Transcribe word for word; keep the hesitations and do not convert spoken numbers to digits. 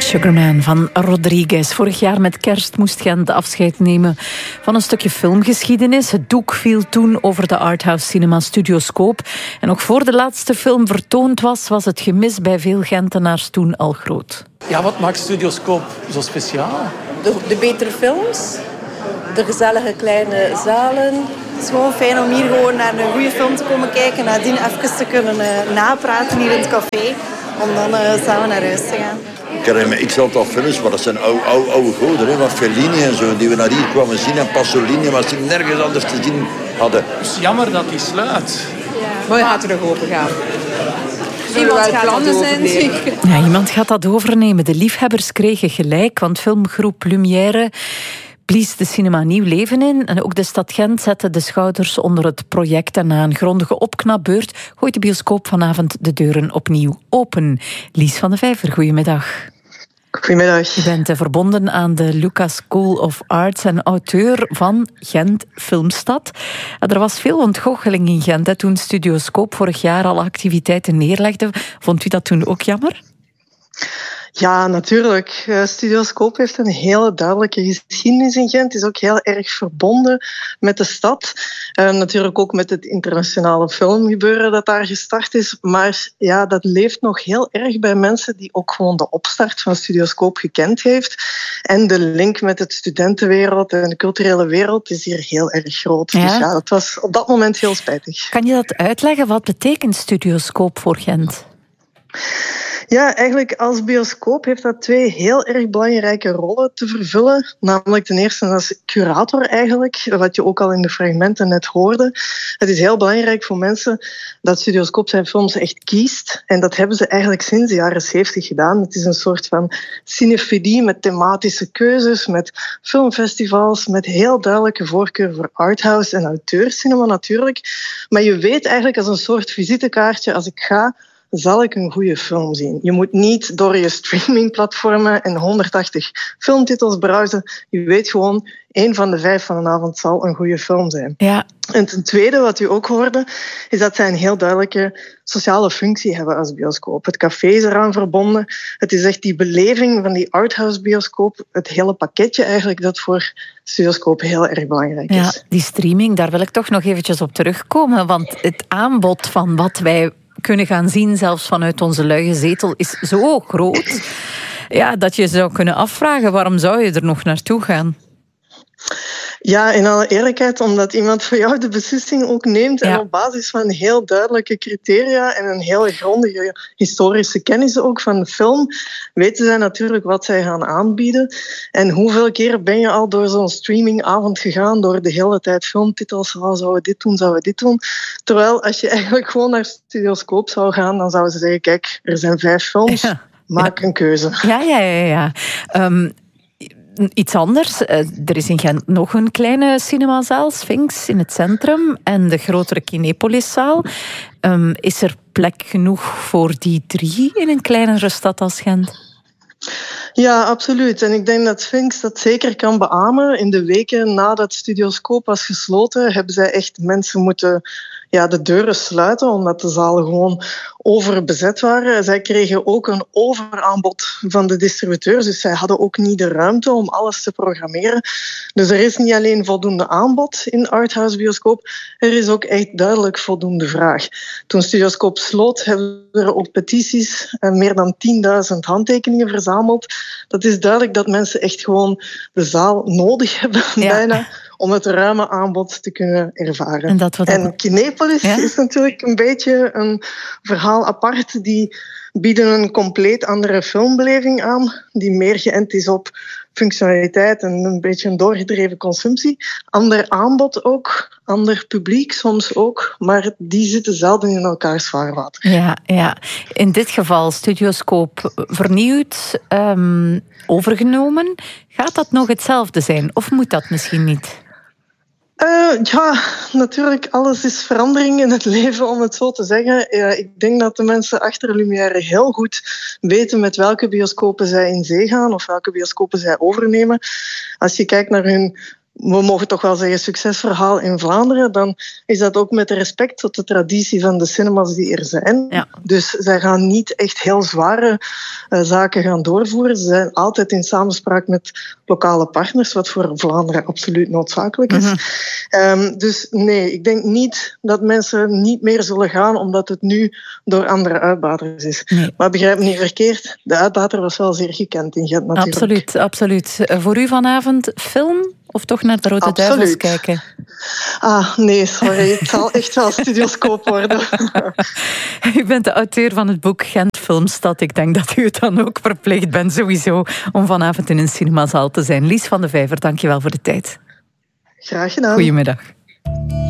Sugarman van Rodriguez. Vorig jaar met kerst moest Gent afscheid nemen van een stukje filmgeschiedenis. Het doek viel toen over de arthouse cinema Studioscoop. En nog voor de laatste film vertoond was, was het gemis bij veel Gentenaars toen al groot. Ja, wat maakt Studioscoop zo speciaal? De, de betere films, de gezellige kleine zalen. Het is gewoon fijn om hier gewoon naar een goede film te komen kijken en nadien even te kunnen uh, napraten hier in het café. Om dan uh, samen naar huis te gaan. Ik herinner me x aantal films, maar dat zijn oude, oude, oude goden, hè, van Fellini en zo, die we naar hier kwamen zien. En Pasolini, maar die nergens anders te zien hadden. Het is jammer dat die sluit. Ja. Maar je gaat terug open gaan. Iemand gaat plannen zijn, zeker. Ja, iemand gaat dat overnemen. De liefhebbers kregen gelijk, want filmgroep Lumière blies de cinema nieuw leven in. En ook de stad Gent zette de schouders onder het project. En na een grondige opknapbeurt gooit de bioscoop vanavond de deuren opnieuw open. Lies van de Vijver, goedemiddag. Goedemiddag. Je bent verbonden aan de Lucas School of Arts en auteur van Gent Filmstad. Er was veel ontgoocheling in Gent hè, toen Studioscoop vorig jaar alle activiteiten neerlegde. Vond u dat toen ook jammer? Ja, natuurlijk. Uh, Studioscoop heeft een hele duidelijke geschiedenis in Gent. Is ook heel erg verbonden met de stad. Uh, natuurlijk ook met het internationale filmgebeuren dat daar gestart is. Maar ja, dat leeft nog heel erg bij mensen die ook gewoon de opstart van Studioscoop gekend heeft. En de link met het studentenwereld en de culturele wereld is hier heel erg groot. Ja. Dus ja, dat was op dat moment heel spijtig. Kan je dat uitleggen? Wat betekent Studioscoop voor Gent? Ja, eigenlijk als bioscoop heeft dat twee heel erg belangrijke rollen te vervullen. Namelijk ten eerste als curator eigenlijk, wat je ook al in de fragmenten net hoorde. Het is heel belangrijk voor mensen dat Studioscoop zijn films echt kiest. En dat hebben ze eigenlijk sinds de jaren zeventig gedaan. Het is een soort van cinefilie met thematische keuzes, met filmfestivals, met heel duidelijke voorkeur voor arthouse en auteurscinema natuurlijk. Maar je weet eigenlijk als een soort visitekaartje, als ik ga, zal ik een goede film zien. Je moet niet door je streamingplatformen en honderdtachtig filmtitels browsen. Je weet gewoon, één van de vijf van een avond zal een goede film zijn. Ja. En ten tweede, wat u ook hoorde, is dat zij een heel duidelijke sociale functie hebben als bioscoop. Het café is eraan verbonden. Het is echt die beleving van die arthouse bioscoop, het hele pakketje eigenlijk, dat voor Studioscoop heel erg belangrijk is. Ja, die streaming, daar wil ik toch nog eventjes op terugkomen, want het aanbod van wat wij kunnen gaan zien, zelfs vanuit onze luie zetel, is zo groot, ja, dat je zou kunnen afvragen, waarom zou je er nog naartoe gaan? Ja, in alle eerlijkheid, omdat iemand voor jou de beslissing ook neemt en ja. op basis van heel duidelijke criteria en een heel grondige historische kennis ook van de film, weten zij natuurlijk wat zij gaan aanbieden. En hoeveel keer ben je al door zo'n streamingavond gegaan, door de hele tijd filmtitels, oh, zouden we dit doen, zouden we dit doen. Terwijl als je eigenlijk gewoon naar Studioscoop zou gaan, dan zouden ze zeggen, kijk, er zijn vijf films, ja. maak ja. een keuze. Ja, ja, ja. ja. Um... Iets anders. Er is in Gent nog een kleine cinemazaal, Sphinx, in het centrum. En de grotere Kinepoliszaal. Um, is er plek genoeg voor die drie in een kleinere stad als Gent? Ja, absoluut. En ik denk dat Sphinx dat zeker kan beamen. In de weken nadat Studioscoop was gesloten, hebben zij echt mensen moeten ja, de deuren sluiten, omdat de zalen gewoon overbezet waren. Zij kregen ook een overaanbod van de distributeurs, dus zij hadden ook niet de ruimte om alles te programmeren. Dus er is niet alleen voldoende aanbod in arthouse bioscoop, er is ook echt duidelijk voldoende vraag. Toen Studioscoop sloot, hebben er ook petities en meer dan tienduizend handtekeningen verzameld. Dat is duidelijk dat mensen echt gewoon de zaal nodig hebben, ja. bijna, om het ruime aanbod te kunnen ervaren. En, dat we dat... en Kinepolis ja? is natuurlijk een beetje een verhaal apart. Die bieden een compleet andere filmbeleving aan, die meer geënt is op functionaliteit en een beetje een doorgedreven consumptie. Ander aanbod ook, ander publiek soms ook, maar die zitten zelden in elkaars vaarwater. Ja, ja. In dit geval Studioscoop vernieuwd, um, overgenomen. Gaat dat nog hetzelfde zijn of moet dat misschien niet? Uh, ja, natuurlijk, alles is verandering in het leven, om het zo te zeggen. Uh, ik denk dat de mensen achter Lumière heel goed weten met welke bioscopen zij in zee gaan of welke bioscopen zij overnemen. Als je kijkt naar hun we mogen toch wel zeggen, succesverhaal in Vlaanderen, dan is dat ook met respect tot de traditie van de cinemas die er zijn. Ja. Dus zij gaan niet echt heel zware uh, zaken gaan doorvoeren. Ze zijn altijd in samenspraak met lokale partners, wat voor Vlaanderen absoluut noodzakelijk is. Mm-hmm. Um, dus nee, ik denk niet dat mensen niet meer zullen gaan omdat het nu door andere uitbaters is. Nee. Maar begrijp me niet verkeerd, de uitbater was wel zeer gekend in Gent natuurlijk. Absoluut, absoluut. Voor u vanavond film of toch naar de Rode Absoluut. Duivels kijken? Ah, nee, sorry. Het zal echt wel Studioscoop worden. U bent de auteur van het boek Gent Filmstad. Ik denk dat u het dan ook verplicht bent sowieso om vanavond in een cinemazaal te zijn. Lies van de Vijver, dank je wel voor de tijd. Graag gedaan. Goedemiddag.